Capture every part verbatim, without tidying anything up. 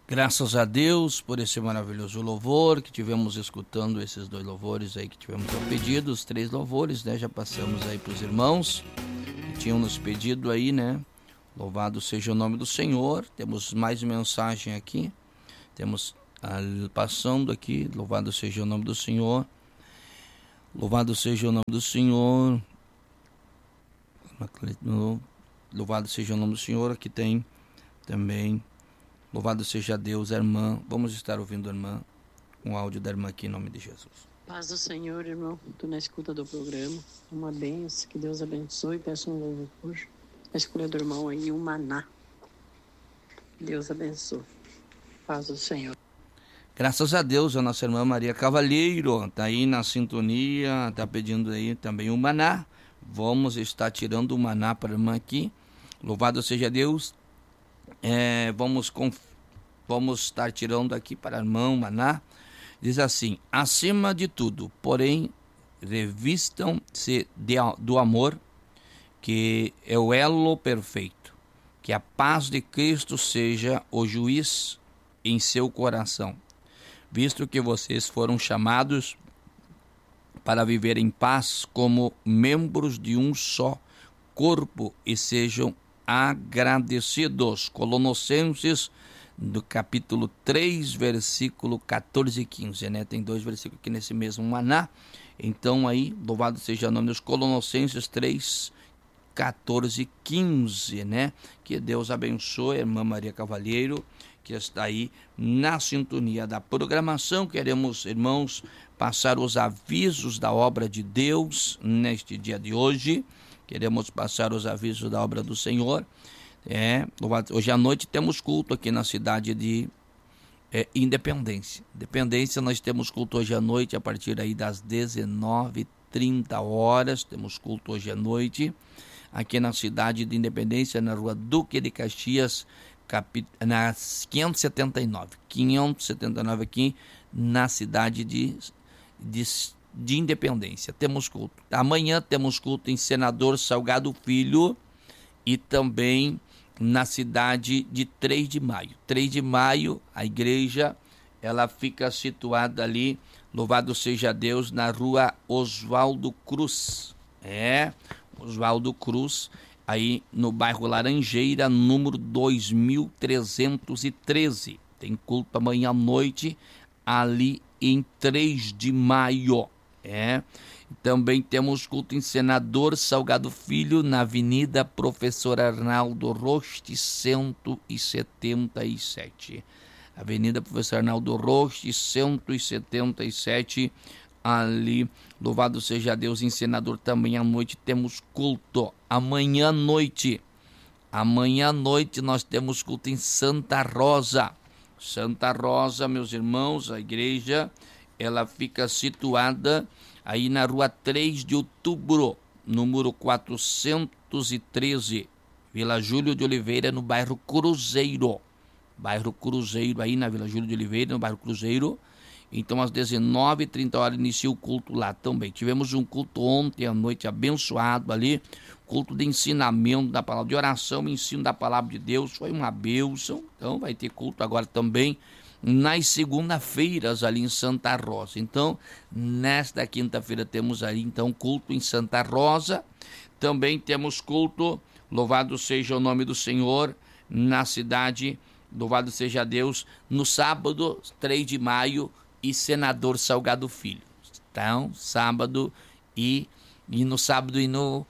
Graças a Deus por esse maravilhoso louvor que tivemos escutando, esses dois louvores aí que tivemos pedido, os três louvores, né? Já passamos aí para os irmãos que tinham nos pedido aí, né? Louvado seja o nome do Senhor. Temos mais mensagem aqui. Temos ah, passando aqui, louvado seja o nome do Senhor. Louvado seja o nome do Senhor. Louvado seja o nome do Senhor. Aqui tem também. Louvado seja Deus, a irmã. Vamos estar ouvindo a irmã, um áudio da irmã aqui em nome de Jesus. Paz do Senhor, irmão. Estou na escuta do programa. Uma benção, que Deus abençoe. Peço um louvor. A escolha do irmão aí, o maná. Deus abençoe. Paz do Senhor. Graças a Deus, a nossa irmã Maria Cavalheiro está aí na sintonia, está pedindo aí também o maná. Vamos estar tirando o maná para a irmã aqui. Louvado seja Deus. É, vamos, com, vamos estar tirando aqui para a irmã o maná. Diz assim: acima de tudo, porém, revistam-se do amor, que é o elo perfeito. Que a paz de Cristo seja o juiz em seu coração, visto que vocês foram chamados para viver em paz como membros de um só corpo e sejam agradecidos. Colossenses, do capítulo três, versículo catorze e quinze, né? Tem dois versículos aqui nesse mesmo maná. Então aí, louvado seja o nome dos Colossenses três, catorze e quinze, né? Que Deus abençoe a irmã Maria Cavalheiro, que está aí na sintonia da programação. Queremos, irmãos, passar os avisos da obra de Deus neste dia de hoje. Queremos passar os avisos da obra do Senhor. É, hoje à noite temos culto aqui na cidade de é, Independência. Independência, nós temos culto hoje à noite a partir aí das dezenove e trinta horas. Temos culto hoje à noite aqui na cidade de Independência, na rua Duque de Caxias, Capit... na quinhentos e setenta e nove. quinhentos e setenta e nove aqui na cidade de, de, de Independência. Temos culto. Amanhã temos culto em Senador Salgado Filho e também na cidade de três de maio. três de maio, a igreja, ela fica situada ali, louvado seja Deus, na rua Oswaldo Cruz. É, Oswaldo Cruz, aí no bairro Laranjeira, número dois mil trezentos e treze. Tem culto amanhã à noite, ali em três de maio. É. Também temos culto em Senador Salgado Filho, na Avenida Professor Arnaldo Roste, cento e setenta e sete. Avenida Professor Arnaldo Roste, cento e setenta e sete, ali, louvado seja Deus, em Senador também à noite temos culto. Amanhã à noite, amanhã à noite nós temos culto em Santa Rosa. Santa Rosa, meus irmãos, a igreja, ela fica situada aí na rua três de outubro, número quatrocentos e treze, Vila Júlio de Oliveira, no bairro Cruzeiro. Bairro Cruzeiro, aí na Vila Júlio de Oliveira, no bairro Cruzeiro. Então, às dezenove e trinta horas, inicia o culto lá também. Tivemos um culto ontem à noite abençoado ali, culto de ensinamento da palavra, de oração e ensino da palavra de Deus. Foi uma bênção. Então, vai ter culto agora também nas segunda-feiras ali em Santa Rosa. Então, nesta quinta-feira temos ali então culto em Santa Rosa. Também temos culto, louvado seja o nome do Senhor, na cidade, louvado seja Deus, no sábado, três de maio, e Senador Salgado Filho. Então, sábado e, e no sábado e no,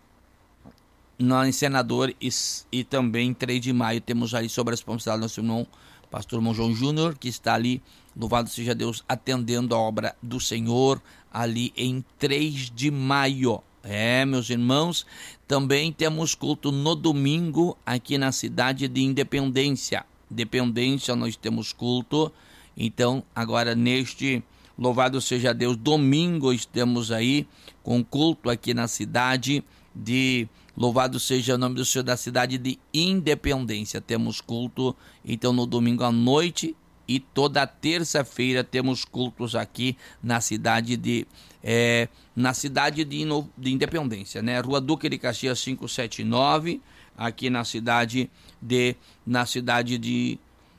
no em Senador e, e também três de maio temos ali sob a responsabilidade do nosso irmão Pastor irmão João Júnior, que está ali, louvado seja Deus, atendendo a obra do Senhor, ali em três de maio. É, meus irmãos, também temos culto no domingo, aqui na cidade de Independência. Independência, nós temos culto. Então, agora neste, louvado seja Deus, domingo estamos aí com culto aqui na cidade de... Louvado seja o nome do Senhor, da cidade de Independência. Temos culto, então, no domingo à noite e toda terça-feira temos cultos aqui na cidade de é, na cidade de, de Independência, né? Rua Duque de Caxias quinhentos e setenta e nove, aqui na cidade de na cidade de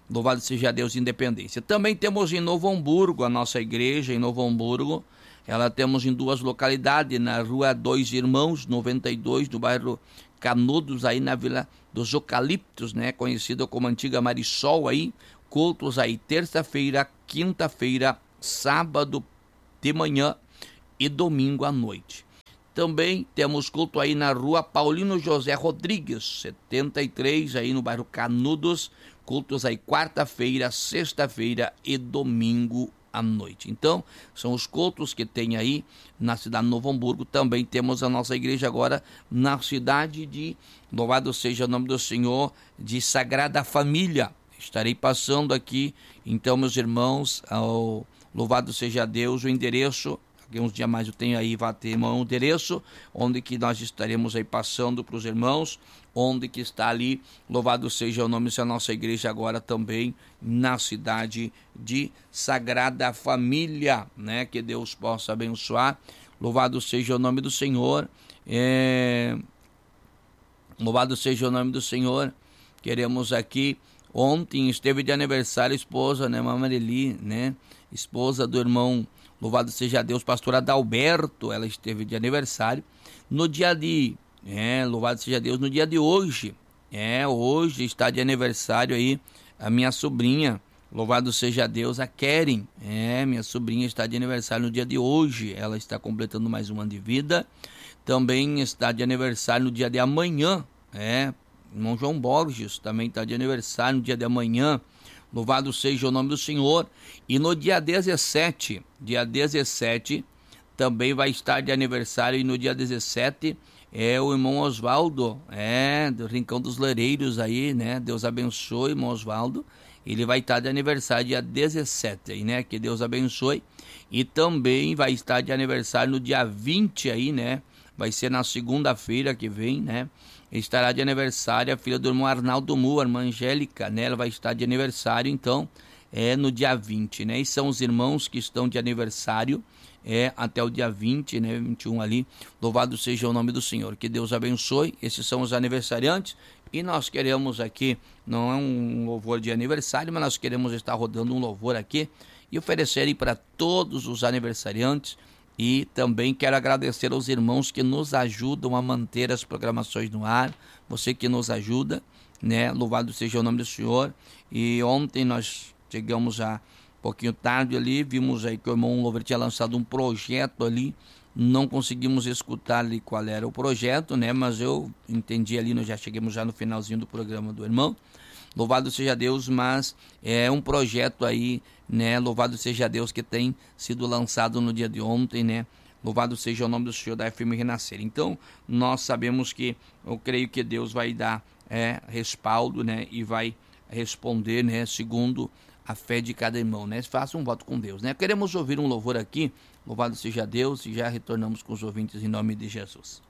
Louvado seja Deus, Independência. Também temos em Novo Hamburgo, a nossa igreja em Novo Hamburgo. Ela temos em duas localidades, na rua Dois Irmãos, noventa e dois, no bairro Canudos, aí na Vila dos Eucaliptos, né? Conhecida como Antiga Marisol aí. Cultos aí terça-feira, quinta-feira, sábado de manhã e domingo à noite. Também temos culto aí na rua Paulino José Rodrigues, setenta e três, aí no bairro Canudos. Cultos aí quarta-feira, sexta-feira e domingo à noite. Então, são os cultos que tem aí na cidade de Novo Hamburgo. Também temos a nossa igreja agora na cidade de, louvado seja o nome do Senhor, de Sagrada Família. Estarei passando aqui, então, meus irmãos, ao, louvado seja Deus, o endereço. Daqui uns dias mais eu tenho aí, vai ter um endereço, onde que nós estaremos aí passando para os irmãos, onde que está ali, louvado seja o nome da nossa igreja agora também, na cidade de Sagrada Família, né? Que Deus possa abençoar, louvado seja o nome do Senhor, é... louvado seja o nome do Senhor. Queremos aqui, ontem esteve de aniversário a esposa, né, Mamareli, né, esposa do irmão, louvado seja Deus, pastor Adalberto, ela esteve de aniversário. No dia de, é, louvado seja Deus, no dia de hoje, é, hoje está de aniversário aí a minha sobrinha, louvado seja Deus, a Keren, é, minha sobrinha está de aniversário no dia de hoje, ela está completando mais um ano de vida. Também está de aniversário no dia de amanhã, é, irmão João Borges também está de aniversário no dia de amanhã. Louvado seja o nome do Senhor. E no dia dezessete, dia dezessete, também vai estar de aniversário. E no dia dezessete é o irmão Osvaldo, é, do Rincão dos Lareiros aí, né? Deus abençoe, irmão Osvaldo. Ele vai estar de aniversário dia dezessete aí, né? Que Deus abençoe. E também vai estar de aniversário no dia vinte aí, né? Vai ser na segunda-feira que vem, né? Estará de aniversário a filha do irmão Arnaldo Mu, a irmã Angélica, né? Ela vai estar de aniversário, então, é no dia vinte, né? E são os irmãos que estão de aniversário, é, até o dia vinte, né? vinte e um ali. Louvado seja o nome do Senhor. Que Deus abençoe. Esses são os aniversariantes. E nós queremos aqui, não é um louvor de aniversário, mas nós queremos estar rodando um louvor aqui e oferecerem para todos os aniversariantes. E também quero agradecer aos irmãos que nos ajudam a manter as programações no ar. Você que nos ajuda, né? Louvado seja o nome do Senhor. E ontem nós chegamos já um pouquinho tarde ali, vimos aí que o irmão Louver tinha lançado um projeto ali. Não conseguimos escutar ali qual era o projeto, né? Mas eu entendi ali, nós já chegamos já no finalzinho do programa do irmão. Louvado seja Deus, mas é um projeto aí, né? Louvado seja Deus que tem sido lançado no dia de ontem, né? Louvado seja o nome do Senhor da F M Renascer. Então, nós sabemos que, eu creio que Deus vai dar é, respaldo, né? E vai responder, né? Segundo a fé de cada irmão, né? Faça um voto com Deus, né? Queremos ouvir um louvor aqui. Louvado seja Deus e já retornamos com os ouvintes em nome de Jesus.